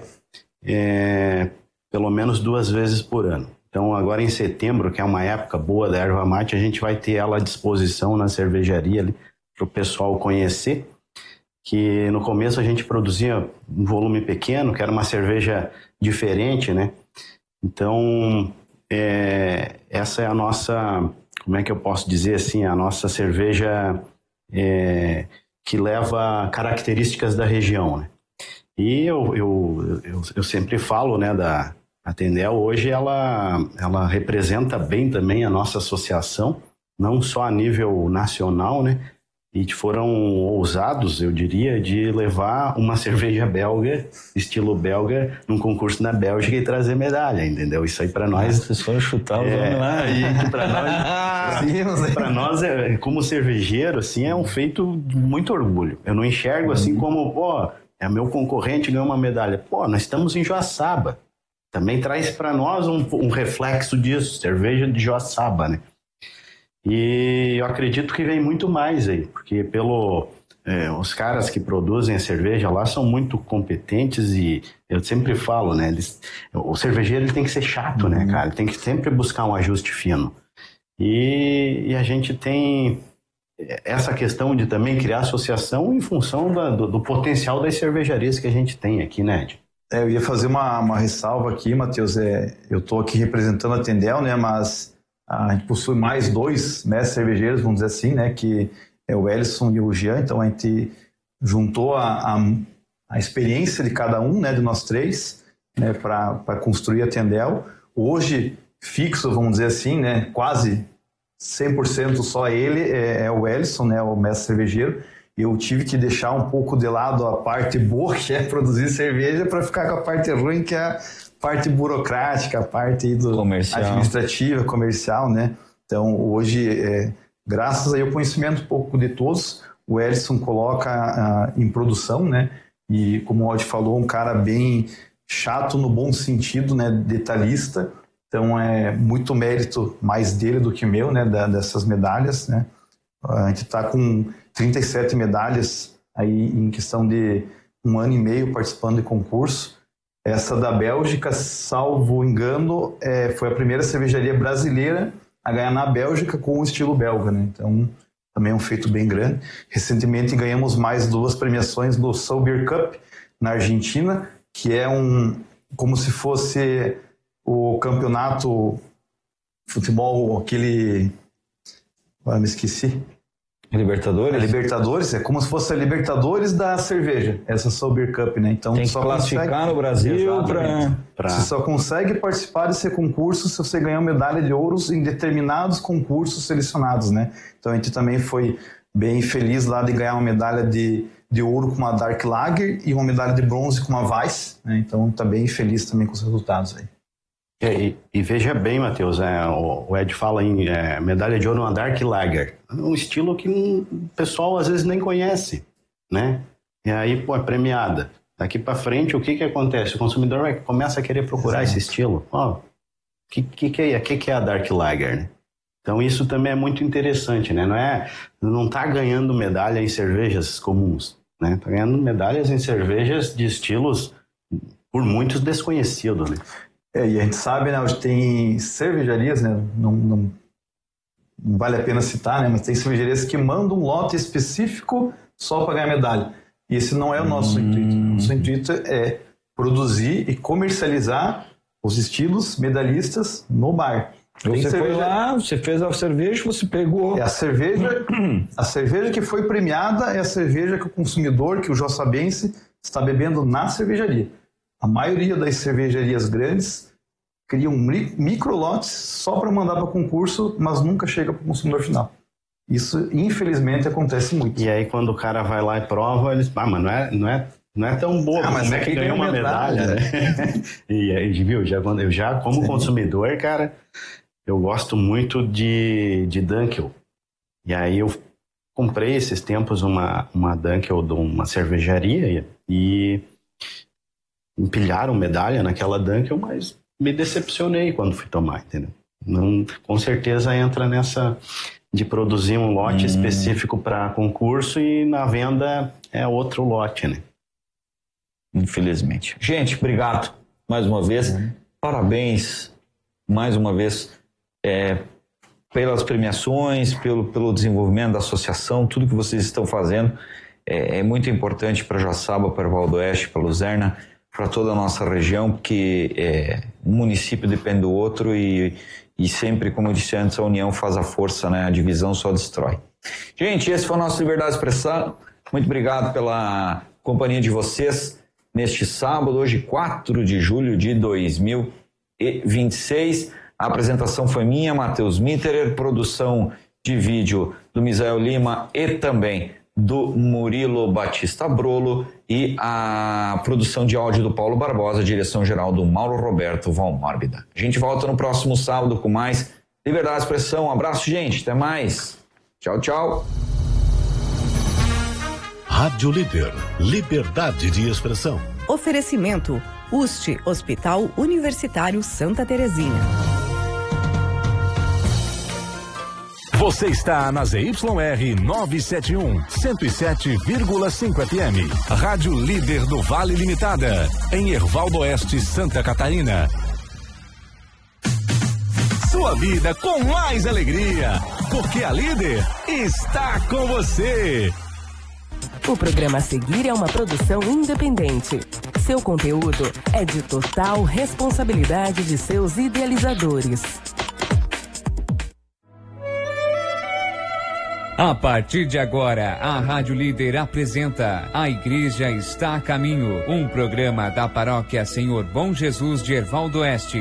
pelo menos 2 vezes por ano. Então, agora em setembro, que é uma época boa da erva mate, a gente vai ter ela à disposição na cervejaria ali para o pessoal conhecer. Que no começo a gente produzia um volume pequeno, que era uma cerveja diferente, né? Então, essa é a nossa, como é que eu posso dizer assim, a nossa cerveja que leva características da região, né? E eu sempre falo, né, a Tendel hoje ela representa bem também a nossa associação, não só a nível nacional, né? E foram ousados, eu diria, de levar uma cerveja belga, estilo belga, num concurso na Bélgica e trazer medalha, entendeu? Isso aí para nós... Vocês foram chutar os homens lá. Para nós, como cervejeiro, assim, é um feito de muito orgulho. Eu não enxergo assim como, meu concorrente ganhou uma medalha. Nós estamos em Joaçaba. Também traz para nós um reflexo disso, cerveja de Joaçaba, né? E eu acredito que vem muito mais aí, porque os caras que produzem a cerveja lá são muito competentes e eu sempre falo, né? O cervejeiro ele tem que ser chato, né, cara? Ele tem que sempre buscar um ajuste fino. E a gente tem essa questão de também criar associação em função do potencial das cervejarias que a gente tem aqui, né, Ed? Eu ia fazer uma ressalva aqui, Matheus. Eu estou aqui representando a Tendel, né? Mas a gente possui mais 2 mestres cervejeiros, vamos dizer assim, né? Que é o Ellison e o Jean. Então a gente juntou a experiência de cada um, né? De nós 3, né? Para construir a Tendel. Hoje, fixo, vamos dizer assim, né? Quase 100% só ele é o Ellison, né? O mestre cervejeiro. Eu tive que deixar um pouco de lado a parte boa, que é produzir cerveja, para ficar com a parte ruim, que é a parte burocrática, a parte administrativa, comercial, né? Então, hoje, graças aí ao conhecimento um pouco de todos, o Ellison coloca em produção, né? E, como o Aldi falou, um cara bem chato no bom sentido, né? Detalhista. Então, é muito mérito mais dele do que meu, né? Dessas medalhas, né? A gente está com 37 medalhas aí em questão de 1 ano e meio participando de concurso. Essa da Bélgica, salvo engano, foi a primeira cervejaria brasileira a ganhar na Bélgica com o estilo belga, né? Então, também é um feito bem grande. Recentemente ganhamos mais 2 premiações no Sober Cup, na Argentina, que é como se fosse o campeonato futebol, aquele... Agora me esqueci. Libertadores? Libertadores, é como se fosse a Libertadores da cerveja, essa Sober Cup, né? Então, tem que classificar no Brasil para... Você só consegue participar desse concurso se você ganhar medalha de ouros em determinados concursos selecionados, né? Então, a gente também foi bem feliz lá de ganhar uma medalha de ouro com uma Dark Lager e uma medalha de bronze com uma Weiss, né? Então, tá bem feliz também com os resultados aí. E veja bem, Matheus, o Ed fala em medalha de ouro uma Dark Lager, um estilo que o pessoal às vezes nem conhece, né? E aí, é premiada. Daqui para frente, o que acontece? O consumidor começa a querer procurar esse estilo. O que é a Dark Lager, né? Então isso também é muito interessante, né? Não tá ganhando medalha em cervejas comuns, né? Tá ganhando medalhas em cervejas de estilos por muitos desconhecidos, né? E a gente sabe, né, hoje tem cervejarias, né, não vale a pena citar, né, mas tem cervejarias que mandam um lote específico só para ganhar medalha. E esse não é o nosso intuito. Nosso intuito é produzir e comercializar os estilos medalhistas no bar. Você foi lá, você fez a cerveja, você pegou. A cerveja que foi premiada é a cerveja que o consumidor, que o joaçabense, está bebendo na cervejaria. A maioria das cervejarias grandes criam microlotes só para mandar para concurso, mas nunca chega para o consumidor final. Isso, infelizmente, acontece muito. E aí, quando o cara vai lá e prova, eles... mas não é tão boa, mas como é que ganhou uma medalha, né? E viu, eu já como consumidor, cara, eu gosto muito de Dunkel. E aí eu comprei esses tempos uma Dunkel de uma cervejaria e empilharam medalha naquela Dunkel, mas me decepcionei quando fui tomar, entendeu? Não, com certeza entra nessa de produzir um lote específico para concurso e na venda é outro lote, né? Infelizmente. Gente, obrigado mais uma vez. Parabéns mais uma vez pelas premiações, pelo desenvolvimento da associação, tudo que vocês estão fazendo é muito importante para Joaçaba, para Val do Oeste, para Luzerna, para toda a nossa região, porque um município depende do outro e sempre, como eu disse antes, a união faz a força, né? A divisão só destrói. Gente, esse foi o nosso Liberdade de Expressão. Muito obrigado pela companhia de vocês neste sábado, hoje 4 de julho de 2026. A apresentação foi minha, Matheus Mitterer, produção de vídeo do Misael Lima e também do Murilo Batista Brolo e a produção de áudio do Paulo Barbosa, direção-geral do Mauro Roberto Valmórbida. A gente volta no próximo sábado com mais Liberdade de Expressão. Um abraço, gente. Até mais. Tchau, tchau. Rádio Líder. Liberdade de expressão. Oferecimento: UST, Hospital Universitário Santa Terezinha. Você está na ZYR 971, 107,5 FM. Rádio Líder do Vale Limitada, em Erval do Oeste, Santa Catarina. Sua vida com mais alegria, porque a Líder está com você. O programa a seguir é uma produção independente. Seu conteúdo é de total responsabilidade de seus idealizadores. A partir de agora, a Rádio Líder apresenta A Igreja Está a Caminho, um programa da Paróquia Senhor Bom Jesus de Erval do Oeste.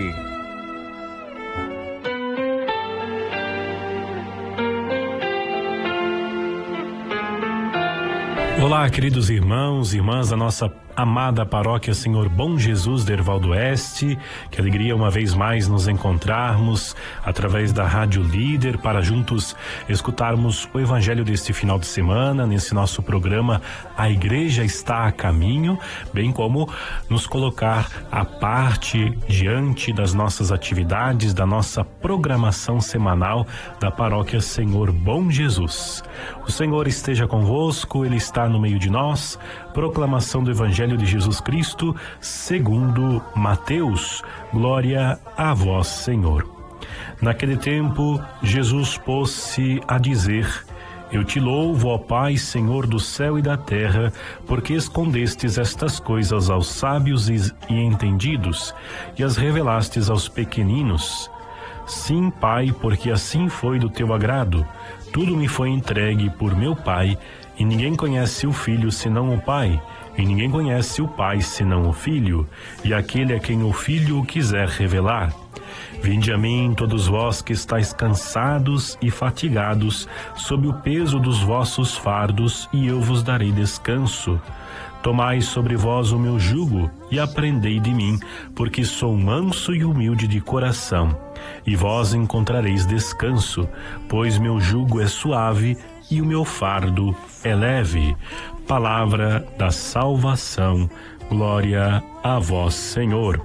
Olá, queridos irmãos e irmãs da nossa amada paróquia Senhor Bom Jesus de Erval do Oeste. Que alegria uma vez mais nos encontrarmos através da Rádio Líder para juntos escutarmos o evangelho deste final de semana, nesse nosso programa A Igreja Está a Caminho, bem como nos colocar à parte diante das nossas atividades, da nossa programação semanal da paróquia Senhor Bom Jesus. O Senhor esteja convosco, Ele está no meio de nós. Proclamação do Evangelho de Jesus Cristo segundo Mateus. Glória a vós, Senhor. Naquele tempo, Jesus pôs-se a dizer: Eu te louvo, ó Pai, Senhor do céu e da terra, porque escondestes estas coisas aos sábios e entendidos, e as revelastes aos pequeninos. Sim, Pai, porque assim foi do teu agrado. Tudo me foi entregue por meu Pai, e ninguém conhece o Filho senão o Pai, e ninguém conhece o Pai senão o Filho, e aquele a quem o Filho o quiser revelar. Vinde a mim, todos vós que estáis cansados e fatigados, sob o peso dos vossos fardos, e eu vos darei descanso. Tomai sobre vós o meu jugo, e aprendei de mim, porque sou manso e humilde de coração, e vós encontrareis descanso, pois meu jugo é suave e o meu fardo é leve. Palavra da salvação. Glória a vós, Senhor.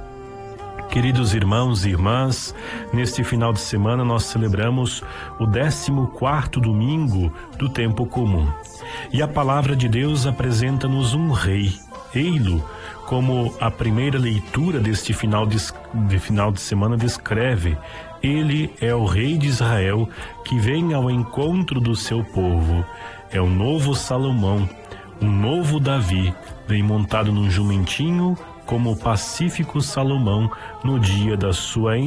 Queridos irmãos e irmãs, neste final de semana nós celebramos o 14º domingo do tempo comum. E a palavra de Deus apresenta-nos um rei, ei-lo, como a primeira leitura deste final de semana descreve. Ele é o rei de Israel que vem ao encontro do seu povo. é o novo Salomão, um novo Davi, vem montado num jumentinho, como o pacífico Salomão no dia da sua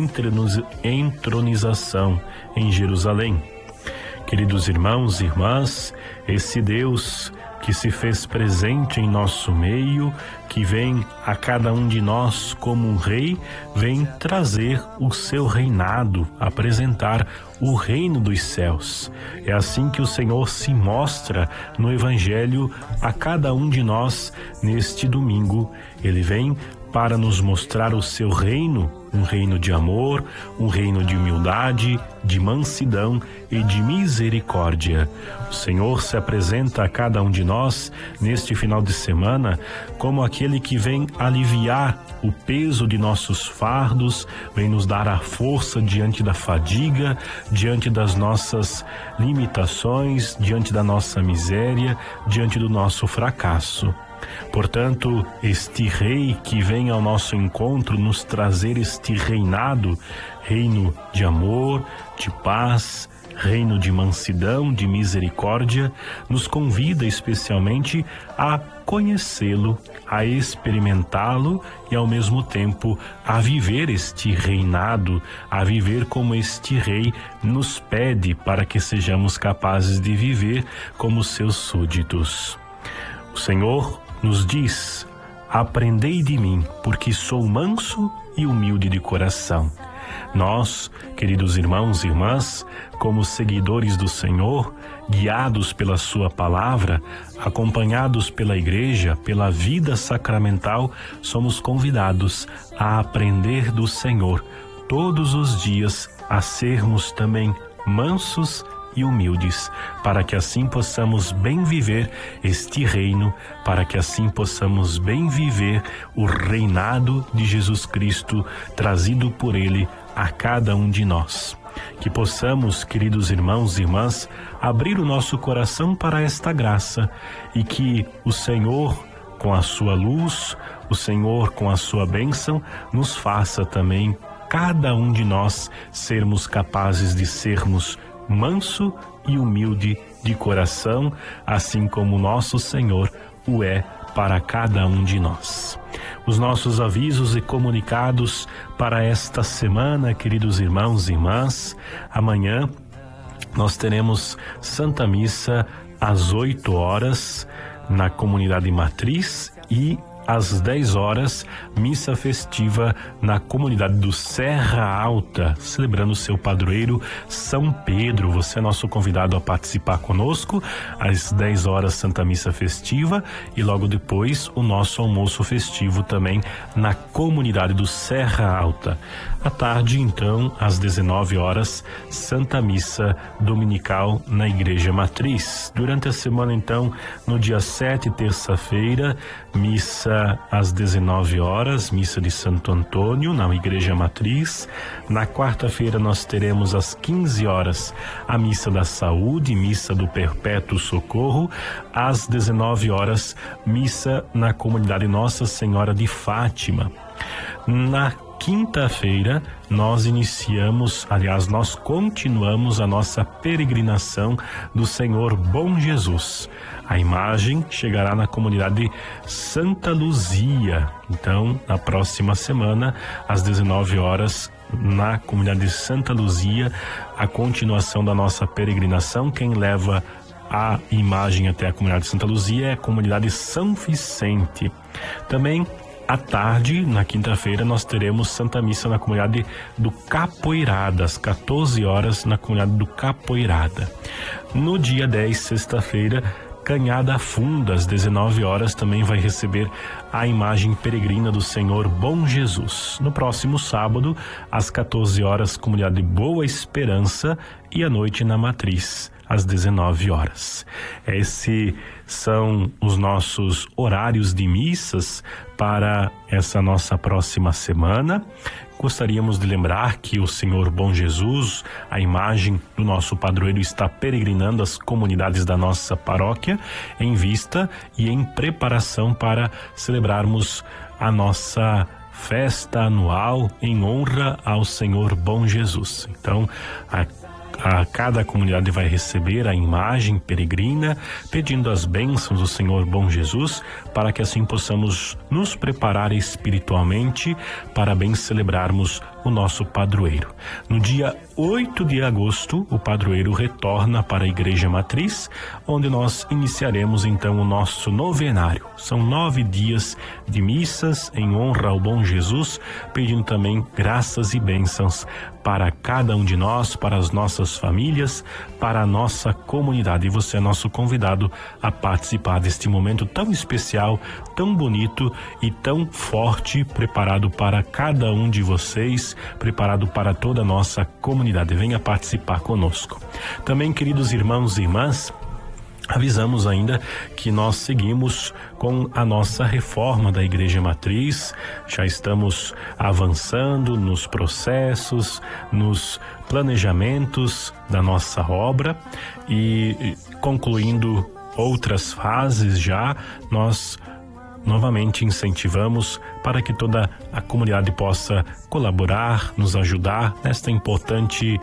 entronização em Jerusalém. Queridos irmãos e irmãs, esse Deus que se fez presente em nosso meio, que vem a cada um de nós como um rei, vem trazer o seu reinado, apresentar o reino dos céus. É assim que o Senhor se mostra no Evangelho a cada um de nós neste domingo. Ele vem para nos mostrar o seu reino, um reino de amor, um reino de humildade, de mansidão e de misericórdia. O Senhor se apresenta a cada um de nós neste final de semana como aquele que vem aliviar o peso de nossos fardos, vem nos dar a força diante da fadiga, diante das nossas limitações, diante da nossa miséria, diante do nosso fracasso. Portanto, este rei que vem ao nosso encontro nos trazer este reinado, reino de amor, de paz, reino de mansidão, de misericórdia, nos convida especialmente a conhecê-lo, a experimentá-lo e ao mesmo tempo a viver este reinado, a viver como este rei nos pede para que sejamos capazes de viver como seus súditos. O Senhor nos diz: aprendei de mim, porque sou manso e humilde de coração. Nós, queridos irmãos e irmãs, como seguidores do Senhor, guiados pela sua palavra, acompanhados pela igreja, pela vida sacramental, somos convidados a aprender do Senhor todos os dias, a sermos também mansos e humildes, para que assim possamos bem viver este reino, para que assim possamos bem viver o reinado de Jesus Cristo trazido por Ele a cada um de nós. Que possamos, queridos irmãos e irmãs, abrir o nosso coração para esta graça e que o Senhor, com a sua luz, o Senhor, com a sua bênção, nos faça também, cada um de nós, sermos capazes de sermos manso e humilde de coração, assim como nosso Senhor o é para cada um de nós. Os nossos avisos e comunicados para esta semana, queridos irmãos e irmãs: amanhã nós teremos Santa Missa às 8 horas na comunidade matriz e às 10 horas, missa festiva na comunidade do Serra Alta, celebrando o seu padroeiro São Pedro. Você é nosso convidado a participar conosco. Às 10 horas, Santa Missa festiva e logo depois o nosso almoço festivo também na comunidade do Serra Alta. À tarde, então, às 19 horas, Santa Missa dominical na Igreja Matriz. Durante a semana, então, no dia 7, terça-feira, missa às 19 horas, missa de Santo Antônio na Igreja Matriz. Na quarta-feira nós teremos às 15 horas a missa da saúde, missa do Perpétuo Socorro. Às 19 horas, missa na comunidade Nossa Senhora de Fátima. Na quinta-feira, nós continuamos a nossa peregrinação do Senhor Bom Jesus. A imagem chegará na comunidade Santa Luzia. Então, na próxima semana, às 19 horas, na comunidade Santa Luzia, a continuação da nossa peregrinação. Quem leva a imagem até a comunidade Santa Luzia é a comunidade São Vicente. Também, à tarde, na quinta-feira, nós teremos Santa Missa na comunidade do Capoeirada, às 14 horas, na comunidade do Capoeirada. No dia 10, sexta-feira, Canhada Funda, às 19 horas, também vai receber a imagem peregrina do Senhor Bom Jesus. No próximo sábado, às 14 horas, comunidade Boa Esperança e à noite na Matriz, às 19 horas. Esses são os nossos horários de missas para essa nossa próxima semana. Gostaríamos de lembrar que o Senhor Bom Jesus, a imagem do nosso padroeiro, está peregrinando as comunidades da nossa paróquia em vista e em preparação para celebrarmos a nossa festa anual em honra ao Senhor Bom Jesus. Então, cada comunidade vai receber a imagem peregrina, pedindo as bênçãos do Senhor Bom Jesus, para que assim possamos nos preparar espiritualmente para bem celebrarmos o nosso padroeiro. No dia 8 de agosto, o padroeiro retorna para a Igreja Matriz, onde nós iniciaremos então o nosso novenário. São 9 dias de missas em honra ao Bom Jesus, pedindo também graças e bênçãos para cada um de nós, para as nossas famílias, para a nossa comunidade. E você é nosso convidado a participar deste momento tão especial, tão bonito e tão forte, preparado para cada um de vocês, preparado para toda a nossa comunidade. Venha participar conosco. Também, queridos irmãos e irmãs, avisamos ainda que nós seguimos com a nossa reforma da Igreja Matriz. Já estamos avançando nos processos, nos planejamentos da nossa obra e concluindo outras fases já, nós novamente incentivamos para que toda a comunidade possa colaborar, nos ajudar nesta importante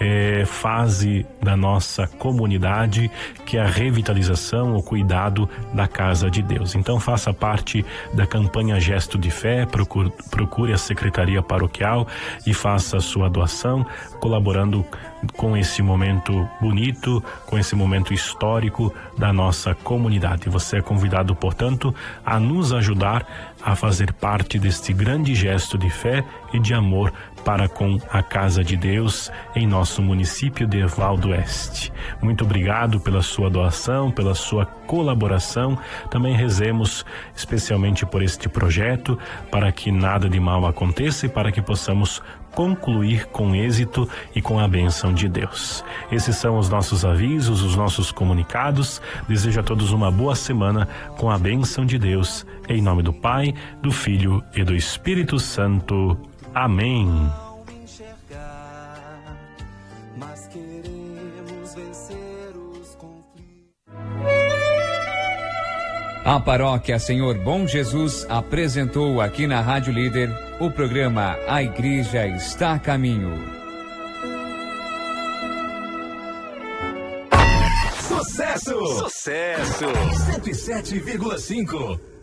fase da nossa comunidade, que é a revitalização, o cuidado da casa de Deus. Então faça parte da campanha Gesto de Fé, procure a Secretaria Paroquial e faça a sua doação, colaborando com esse momento bonito, com esse momento histórico da nossa comunidade. Você é convidado, portanto, a nos ajudar a fazer parte deste grande gesto de fé e de amor para com a Casa de Deus em nosso município de Erval do Oeste. Muito obrigado pela sua doação, pela sua colaboração. Também rezemos especialmente por este projeto, para que nada de mal aconteça e para que possamos concluir com êxito e com a bênção de Deus. Esses são os nossos avisos, os nossos comunicados. Desejo a todos uma boa semana com a bênção de Deus, em nome do Pai, do Filho e do Espírito Santo. Amém. A Paróquia Senhor Bom Jesus apresentou aqui na Rádio Líder o programa A Igreja Está a Caminho. Sucesso! Sucesso! 107,5